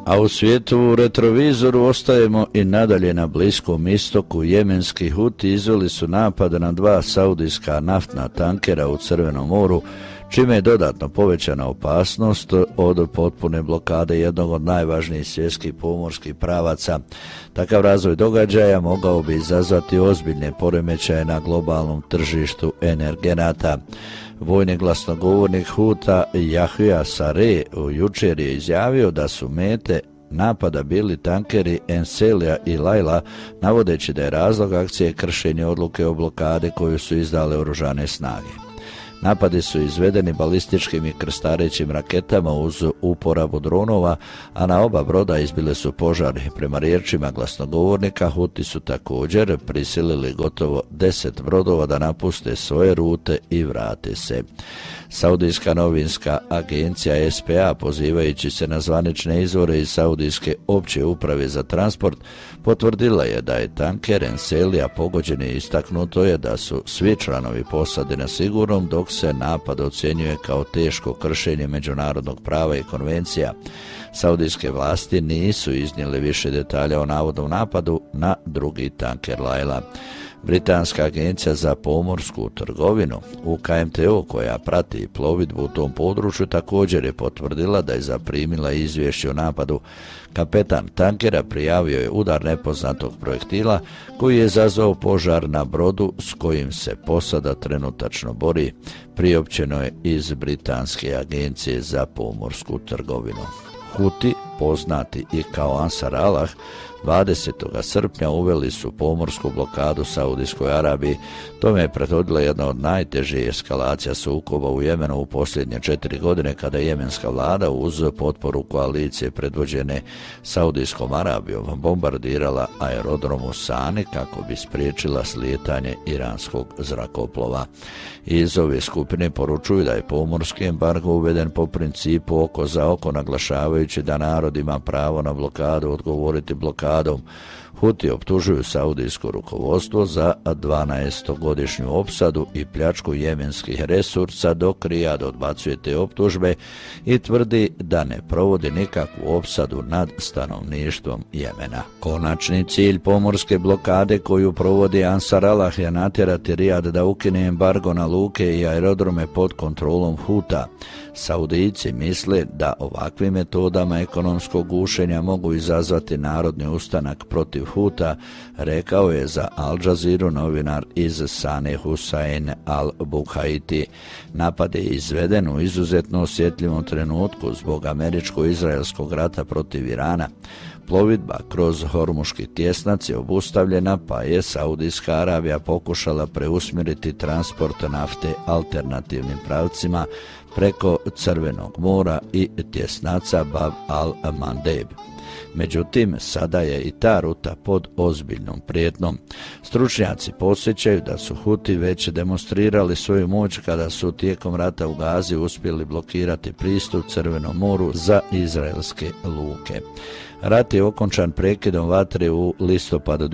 A u svijetu u retrovizoru ostajemo i nadalje na Bliskom istoku. Jemenski Huti izveli su napad na 2 saudijska naftna tankera u Crvenom moru, čime je dodatno povećana opasnost od potpune blokade jednog od najvažnijih svjetskih pomorskih pravaca. Takav razvoj događaja mogao bi izazvati ozbiljne poremećaje na globalnom tržištu energenata. Vojni glasnogovornik Huta Jahja Saree jučer je izjavio da su mete napada bili tankeri Enselja i Laila, navodeći da je razlog akcije kršenje odluke o blokade koju su izdale oružane snage. Napadi su izvedeni balističkim i krstarećim raketama uz uporabu dronova, a na oba broda izbile su požari. Prema riječima glasnogovornika, Huti su također prisilili gotovo 10 brodova da napuste svoje rute i vrate se. Saudijska novinska agencija SPA, pozivajući se na zvanične izvore iz Saudijske opće uprave za transport, potvrdila je da je tanker Enselja pogođen i istaknuto je da su svi članovi posade na sigurnom, dok se napad ocjenjuje kao teško kršenje međunarodnog prava i konvencija. Saudijske vlasti nisu iznijele više detalja o navodnom napadu na drugi tanker Laila. Britanska agencija za pomorsku trgovinu UKMTO, koja prati plovidbu u tom području, također je potvrdila da je zaprimila izvješće o napadu. Kapetan tankera prijavio je udar nepoznatog projektila koji je izazvao požar na brodu s kojim se posada trenutačno bori, priopćeno je iz Britanske agencije za pomorsku trgovinu. Huti, poznati i kao Ansar Allah, 20. srpnja uveli su pomorsku blokadu Saudijskoj Arabiji. Tome je prethodila jedna od najtežih eskalacija sukoba u Jemenu u posljednje 4 godine, kada je jemenska vlada uz potporu koalicije predvođene Saudijskom Arabijom bombardirala aerodrom u Sani kako bi spriječila slijetanje iranskog zrakoplova. Iz ove skupine poručuju da je pomorski embargo uveden po principu oko za oko, naglašavajući da narod ima pravo na blokadu odgovoriti blokadom. Huti optužuju saudijsko rukovodstvo za 12-godišnju opsadu i pljačku jemenskih resursa, dok Rijad odbacuje te optužbe i tvrdi da ne provodi nikakvu opsadu nad stanovništvom Jemena. Konačni cilj pomorske blokade koju provodi Ansar Allah je natjerati Rijad da ukine embargo na luke i aerodrome pod kontrolom Huta. Saudijci misle da ovakvim metodama ekonomskog gušenja mogu izazvati narodni ustanak protiv Huta, rekao je za Al Jazeera novinar iz Sane Hussein al-Bukhaiti. Napad je izveden u izuzetno osjetljivom trenutku zbog američko-izraelskog rata protiv Irana. Plovidba kroz Hormuški tjesnac je obustavljena, pa je Saudijska Arabija pokušala preusmjeriti transport nafte alternativnim pravcima preko Crvenog mora i tjesnaca Bab al-Mandeb. Međutim, sada je i ta ruta pod ozbiljnom prijetnom. Stručnjaci podsjećaju da su Huti već demonstrirali svoju moć kada su tijekom rata u Gazi uspjeli blokirati pristup Crvenom moru za izraelske luke. Rat je okončan prekidom vatre u listopadu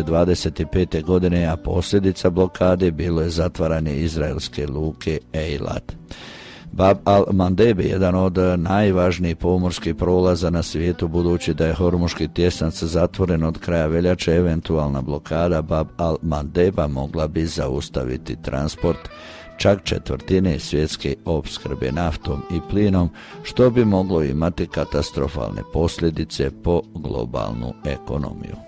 2025. godine, a posljedica blokade bilo je zatvaranje izraelske luke Eilat. Bab al-Mandeb je jedan od najvažnijih pomorskih prolaza na svijetu, budući da je Hormuški tjesnac zatvoren od kraja veljače. Eventualna blokada Bab al-Mandeba mogla bi zaustaviti transport čak 1/4 svjetske opskrbe naftom i plinom, što bi moglo imati katastrofalne posljedice po globalnu ekonomiju.